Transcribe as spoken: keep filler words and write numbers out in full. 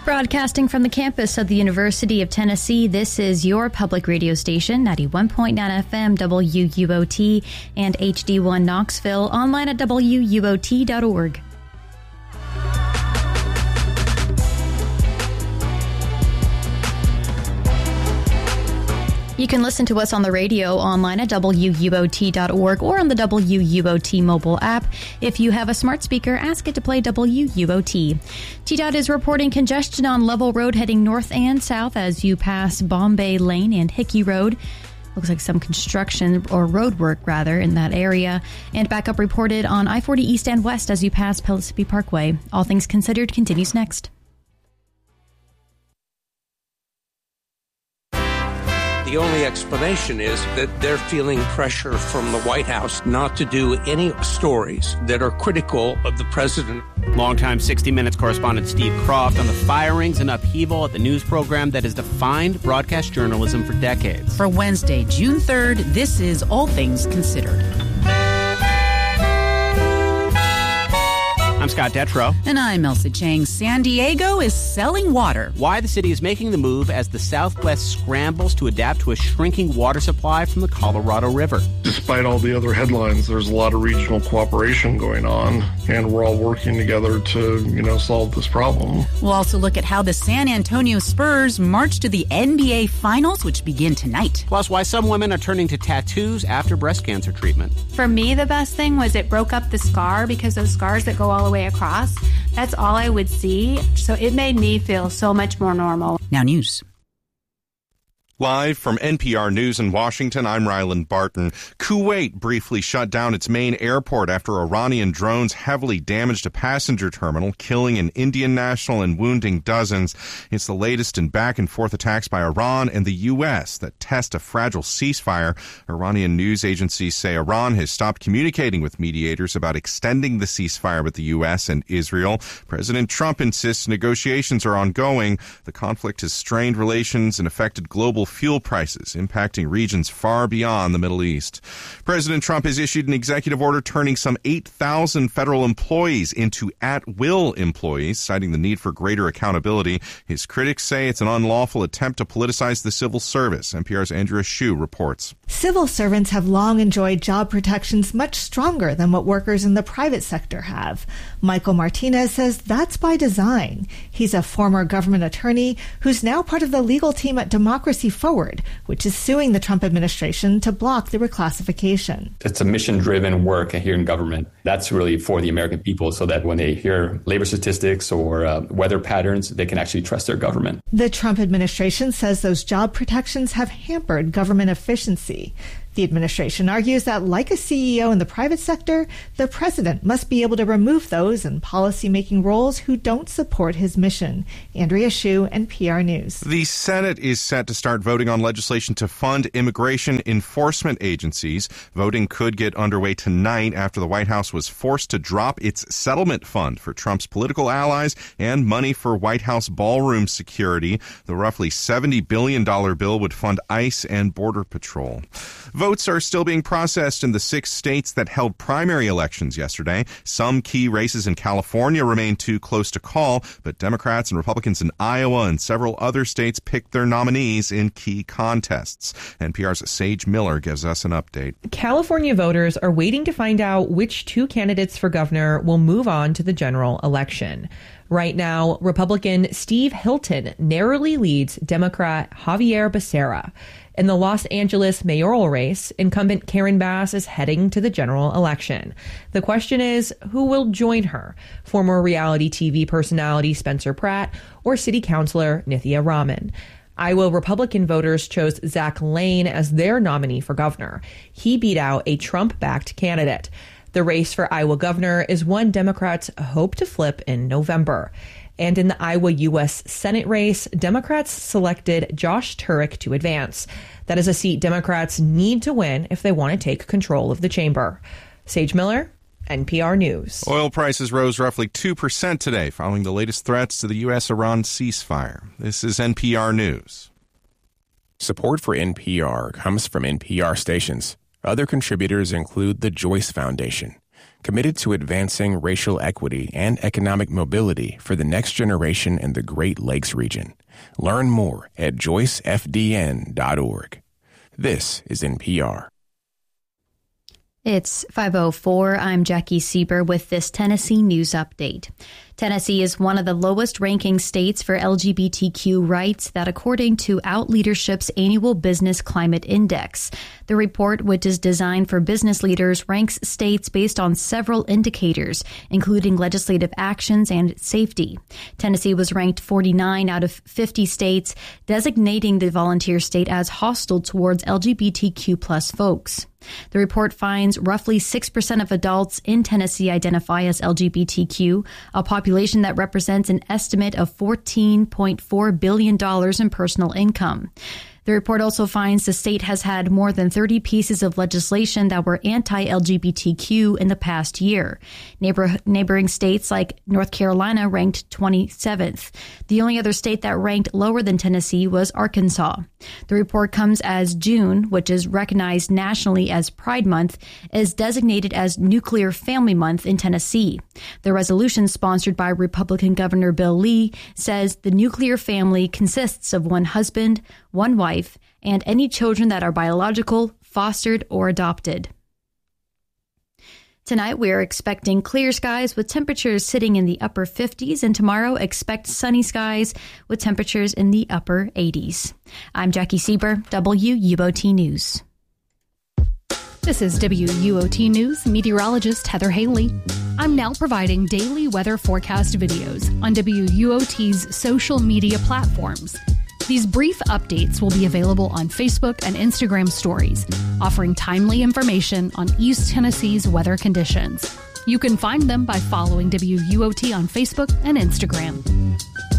Broadcasting from the campus of the University of Tennessee, this is your public radio station, ninety-one point nine F M W U O T and H D one Knoxville, online at W U O T dot org. You can listen to us on the radio, online at W U O T dot org, or on the W U O T mobile app. If you have a smart speaker, ask it to play W U O T. T DOT is reporting congestion on Level Road heading north and south as you pass Bombay Lane and Hickey Road. Looks like some construction, or road work rather, in that area. And backup reported on I forty east and west as you pass Pellissippi Parkway. All Things Considered continues next. The only explanation is that they're feeling pressure from the White House not to do any stories that are critical of the president. Longtime sixty minutes correspondent Steve Croft on the firings and upheaval at the news program that has defined broadcast journalism for decades. For Wednesday, June third, this is All Things Considered. I'm Scott Detrow. And I'm Elsa Chang. San Diego is selling water. Why the city is making the move as the Southwest scrambles to adapt to a shrinking water supply from the Colorado River. Despite all the other headlines, there's a lot of regional cooperation going on, and we're all working together to, you know, solve this problem. We'll also look at how the San Antonio Spurs march to the N B A Finals, which begin tonight. Plus, why some women are turning to tattoos after breast cancer treatment. For me, the best thing was it broke up the scar, because those scars that go all the way across, that's all I would see. So it made me feel so much more normal. Now news. Live from N P R News in Washington, I'm Ryland Barton. Kuwait briefly shut down its main airport after Iranian drones heavily damaged a passenger terminal, killing an Indian national and wounding dozens. It's the latest in back-and-forth attacks by Iran and the U S that test a fragile ceasefire. Iranian news agencies say Iran has stopped communicating with mediators about extending the ceasefire with the U S and Israel. President Trump insists negotiations are ongoing. The conflict has strained relations and affected global fuel prices, impacting regions far beyond the Middle East. President Trump has issued an executive order turning some eight thousand federal employees into at-will employees, citing the need for greater accountability. His critics say it's an unlawful attempt to politicize the civil service. N P R's Andrea Hsu reports. Civil servants have long enjoyed job protections much stronger than what workers in the private sector have. Michael Martinez says that's by design. He's a former government attorney who's now part of the legal team at Democracy Forward, which is suing the Trump administration to block the reclassification. It's a mission-driven work here in government. That's really for the American people, so that when they hear labor statistics or uh, weather patterns, they can actually trust their government. The Trump administration says those job protections have hampered government efficiency. The administration argues that, like a C E O in the private sector, the president must be able to remove those in policymaking roles who don't support his mission. Andrea Hsu, N P R News. The Senate is set to start voting on legislation to fund immigration enforcement agencies. Voting could get underway tonight after the White House was forced to drop its settlement fund for Trump's political allies and money for White House ballroom security. The roughly seventy billion dollars bill would fund ICE and Border Patrol. Votes are still being processed in the six states that held primary elections yesterday. Some key races in California remain too close to call, but Democrats and Republicans in Iowa and several other states picked their nominees in key contests. N P R's Sage Miller gives us an update. California voters are waiting to find out which two candidates for governor will move on to the general election. Right now, Republican Steve Hilton narrowly leads Democrat Javier Becerra. In the Los Angeles mayoral race, incumbent Karen Bass is heading to the general election. The question is, who will join her? Former reality T V personality Spencer Pratt or city councilor Nithya Raman? Iowa Republican voters chose Zach Lane as their nominee for governor. He beat out a Trump-backed candidate. The race for Iowa governor is one Democrats hope to flip in November. And in the Iowa U S Senate race, Democrats selected Josh Turek to advance. That is a seat Democrats need to win if they want to take control of the chamber. Sage Miller, N P R News. Oil prices rose roughly two percent today following the latest threats to the U S Iran ceasefire. This is N P R News. Support for N P R comes from N P R stations. Other contributors include the Joyce Foundation, committed to advancing racial equity and economic mobility for the next generation in the Great Lakes region. Learn more at joyce f d n dot org. This is N P R. It's five oh four. I'm Jackie Sieber with this Tennessee news update. Tennessee is one of the lowest ranking states for L G B T Q rights, that according to Out Leadership's annual Business Climate Index. The report, which is designed for business leaders, ranks states based on several indicators, including legislative actions and safety. Tennessee was ranked forty-nine out of fifty states, designating the volunteer state as hostile towards L G B T Q plus folks. The report finds roughly six percent of adults in Tennessee identify as L G B T Q, a population that represents an estimate of fourteen point four billion dollars in personal income. The report also finds the state has had more than thirty pieces of legislation that were anti-L G B T Q in the past year. Neighbor, neighboring states like North Carolina ranked twenty-seventh. The only other state that ranked lower than Tennessee was Arkansas. The report comes as June, which is recognized nationally as Pride Month, is designated as Nuclear Family Month in Tennessee. The resolution, sponsored by Republican Governor Bill Lee, says the nuclear family consists of one husband, one wife, and any children that are biological, fostered, or adopted. Tonight, we are expecting clear skies with temperatures sitting in the upper fifties, and tomorrow expect sunny skies with temperatures in the upper eighties. I'm Jackie Sieber, W U O T News. This is W U O T News meteorologist Heather Haley. I'm now providing daily weather forecast videos on W U O T's social media platforms. These brief updates will be available on Facebook and Instagram stories, offering timely information on East Tennessee's weather conditions. You can find them by following W U O T on Facebook and Instagram.